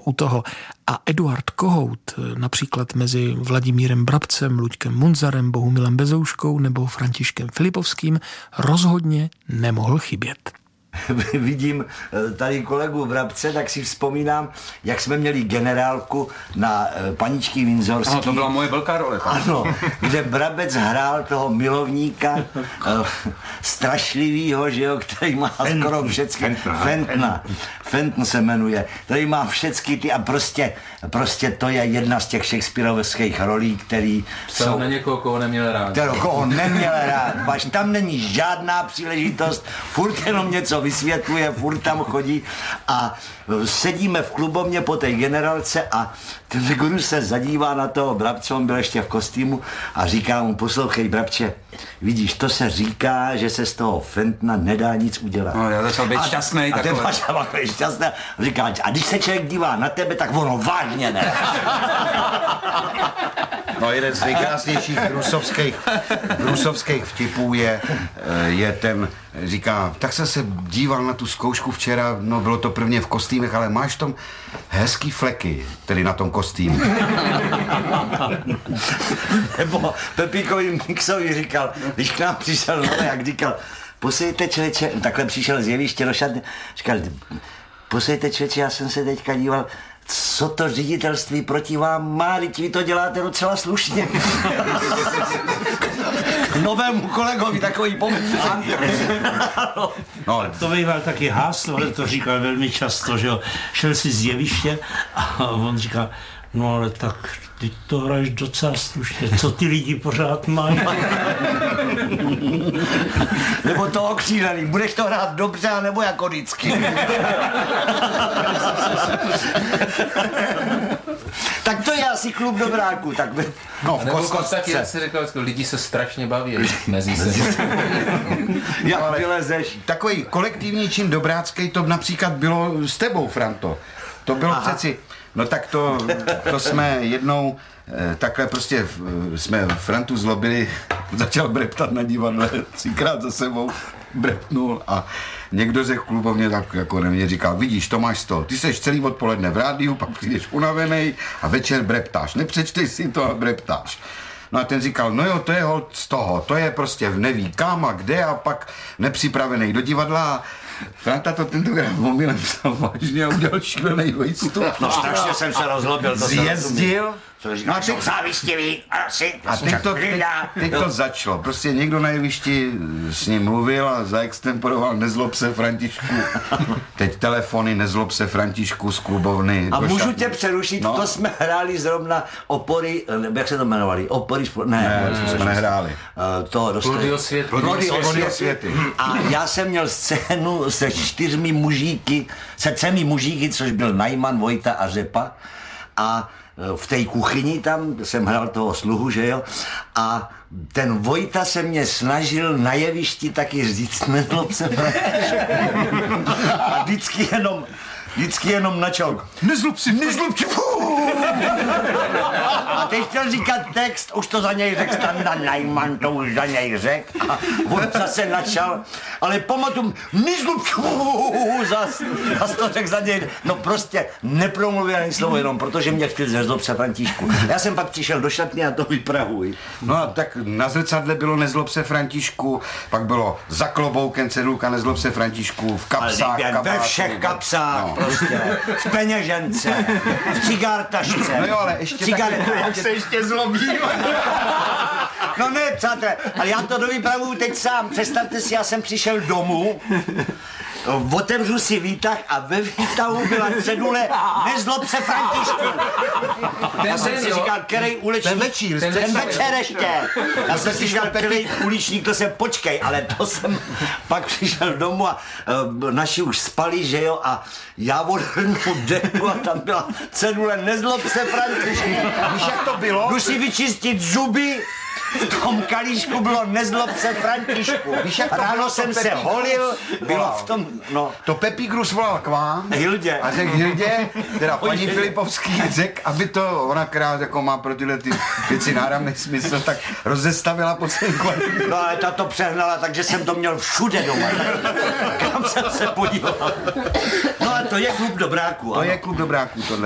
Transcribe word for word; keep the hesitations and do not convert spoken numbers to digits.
u toho. A Eduard Kohout, například mezi Vladimírem Brabcem, Luďkem Munzarem, Bohumilem Bezouškou nebo Františkem Filipovským rozhodně nemohl chybět. Vidím tady kolegu Brabce, tak si vzpomínám, jak jsme měli generálku na Paničky Winzorský. Ano, to byla moje velká role. Tak. Ano, kde Brabec hrál toho milovníka strašlivýho, že jo, který má Fentn. skoro všecky... Fentna. Fentna. Fentn se jmenuje. Který má všecky ty a prostě, prostě to je jedna z těch shakespearovských rolí, který Psal jsou... na někoho, koho neměl rád. Kterou, koho neměl rád. Baž tam není žádná příležitost, furt jenom něco vysvětluje, furt tam chodí a sedíme v klubovně po té generálce a ten guru se zadívá na toho Brabce, on byl ještě v kostýmu a říká mu, poslouchej Brabče, vidíš, to se říká, že se z toho Fentna nedá nic udělat. No, já začal být šťastný. A ten začal být šťastný a říká, a když se člověk dívá na tebe, tak ono vážně ne. No, jeden z nejkrásnějších brusovských, brusovských vtipů je, je ten, říká, tak jsem se díval na tu zkoušku včera, no bylo to prvně v kostýmech, ale máš tam hezký fleky, tedy na tom kostýmu. Nebo Pepíkovi Mixovi říkal, když k nám přišel jak říkal, posejte člověče, takhle přišel z jeviště do šatny, říkal, posejte člověče, já jsem se teďka díval, co to ředitelství proti vám má, teď vy to děláte docela slušně. K novému kolegovi takový pomoc. No, to býval taky háslo, ale to říkal velmi často, že jo. Šel si z jeviště a on říkal, no ale tak ty to hraješ docela slušně, co ty lidi pořád mají. Nebo to okřílený, budeš to hrát dobře, nebo jako vždycky. Tak to je asi klub dobráků, tak by... No, v Kostce. Jak si řekl, lidi se strašně baví mezi se. Jak vylezeš? Takový kolektivní čin dobrácký to například bylo s tebou, Franto. To bylo Aha. přeci... No tak to, to jsme jednou eh, takhle prostě eh, jsme Frantu zlobili, začal breptat na divadle, třikrát za sebou brepnul a někdo řekl klubovně tak jako nevím, říkal, vidíš, to máš to, ty seš celý odpoledne v rádiu, pak přijdeš unavenej a večer breptáš, nepřečteš si to a breptáš. No a ten říkal, no jo, to je holt z toho, to je prostě neví kam a kde a pak nepřipravený do divadla. Franta to tentokrát omylem psal vážně a udělal šílený výstup. No strašně jsem se rozlobil. To zjezdil. No a teď závistivý, asi. A teď to, teď, teď to začalo. Prostě někdo na jevišti s ním mluvil a zaextemporoval nezlob se Františku. Teď telefony nezlob se Františku z klubovny. A můžu tě přerušit, no. To jsme hráli zrovna opory, jak se to jmenovali? Opory, spol... ne, ne, ne, jsme nehráli. Uh, to dost... Plody osvěty. Plody osvěty. A já jsem měl scénu se čtyřmi mužíky, se třemi mužíky, což byl Najman, Vojta a Řepa. A v té kuchyni tam jsem hrál toho sluhu, že jo, a ten Vojta se mě snažil na jevišti taky říct, nezlob se, a vždycky jenom, vždycky jenom načal, nezlob si, nezlob si, a teď chtěl říkat text, už to za něj řekl Standa Najman, to už za něj řekl, a on zase načal, ale pamatuju, nezlob si, zas, zas to řekl za něj, no prostě nepromluvil ani slovo jenom, protože mě chtěl nezlob se Františku. Já jsem pak přišel do šatny a to vypravuj. No a tak na zrcadle bylo nezlob se Františku, pak bylo za kloboukem cedulka nezlob se Františku, v kapsách, kabátu. Ve všech kapsách, no. Prostě, v peněžence, v cigártašce. No jo, ale ještě cigareta. Jak se ještě zlobím. No ne, přátelé, ale já to dovypravuju teď sám. Představte si, já jsem přišel domů, otevřu si výtah a ve výtahu byla cedule nezlob se Františku. Já jsem si říkal, který ulečník, ten večír, ten, ten večer ještě. Já jsem si říkal, který uličník, to se počkej, ale to jsem pak přišel domů a uh, naši už spali, že jo, a já odhrnu deku a tam byla cedule nezlob se Františku. Víš, jak to bylo? Jdu si vyčistit zuby, v tom kalíšku bylo nezlob se Františku. Víš, jak to ráno bylo, jsem to se Pepík holil, bylo volal. v tom, no. To Pepík Grus volal k vám. Hildě. A řekl Hildě, teda paní Filipovský řekl, aby to, ona krát jako má pro tyhle ty věci náramný smysl, tak rozestavila po celém kvartíru. No ale ta to přehnala, takže jsem to měl všude doma. Kam jsem se podíval. No a to je klub dobráků. To ano. je klub dobráků, tohle.